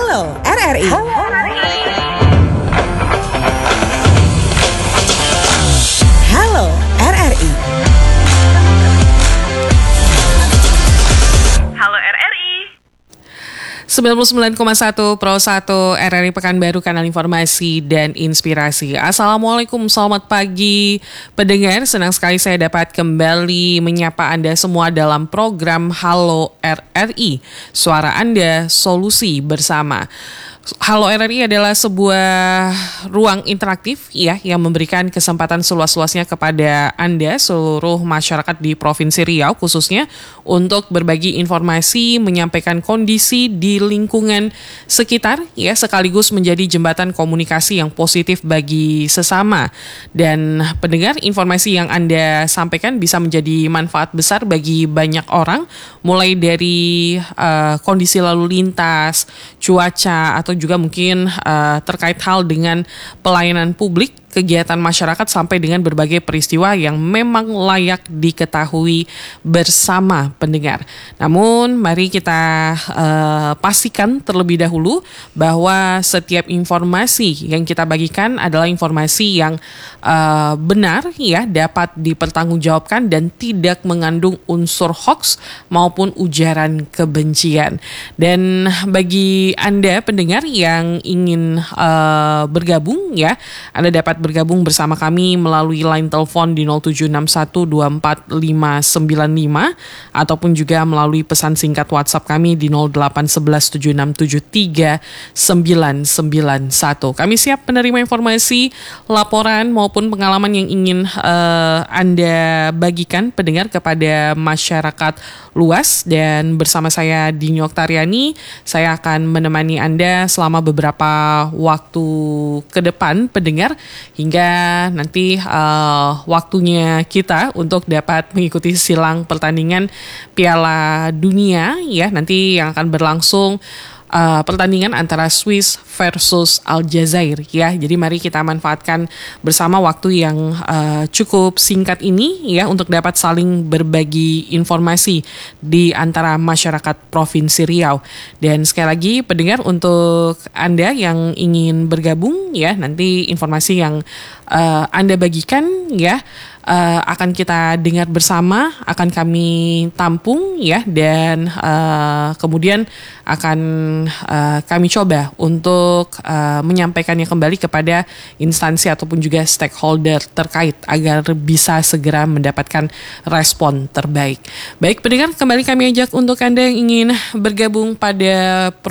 Halo RRI. Halo RRI. Halo RRI. 99,1 Pro 1 RRI Pekanbaru, kanal informasi dan inspirasi. Assalamualaikum, selamat pagi pendengar. Senang sekali saya dapat kembali menyapa Anda semua dalam program Halo RRI. Suara Anda, solusi bersama. Halo RRI adalah sebuah ruang interaktif ya yang memberikan kesempatan seluas-luasnya kepada Anda seluruh masyarakat di Provinsi Riau khususnya untuk berbagi informasi, menyampaikan kondisi di lingkungan sekitar ya, sekaligus menjadi jembatan komunikasi yang positif bagi sesama. Dan pendengar, informasi yang Anda sampaikan bisa menjadi manfaat besar bagi banyak orang, mulai dari kondisi lalu lintas, cuaca, atau juga mungkin terkait hal dengan pelayanan publik, kegiatan masyarakat, sampai dengan berbagai peristiwa yang memang layak diketahui bersama pendengar. Namun mari kita pastikan terlebih dahulu bahwa setiap informasi yang kita bagikan adalah informasi yang benar ya, dapat dipertanggungjawabkan dan tidak mengandung unsur hoax maupun ujaran kebencian. Dan bagi Anda pendengar yang ingin bergabung ya, Anda dapat bergabung bersama kami melalui line telepon di 0761245595 ataupun juga melalui pesan singkat WhatsApp kami di 0811767391. Kami siap menerima informasi, laporan maupun pengalaman yang ingin Anda bagikan pendengar kepada masyarakat luas. Dan bersama saya Dini Oktariani, saya akan menemani Anda selama beberapa waktu ke depan pendengar, hingga nanti waktunya kita untuk dapat mengikuti silang pertandingan Piala Dunia ya, nanti yang akan berlangsung pertandingan antara Swiss versus Aljazair ya. Jadi mari kita manfaatkan bersama waktu yang cukup singkat ini ya untuk dapat saling berbagi informasi di antara masyarakat Provinsi Riau. Dan sekali lagi pendengar, untuk Anda yang ingin bergabung ya, nanti informasi yang Anda bagikan ya akan kita dengar bersama, akan kami tampung ya, dan kemudian akan kami coba untuk menyampaikannya kembali kepada instansi ataupun juga stakeholder terkait agar bisa segera mendapatkan respon terbaik. Baik pendengar, kembali kami ajak untuk Anda yang ingin bergabung pada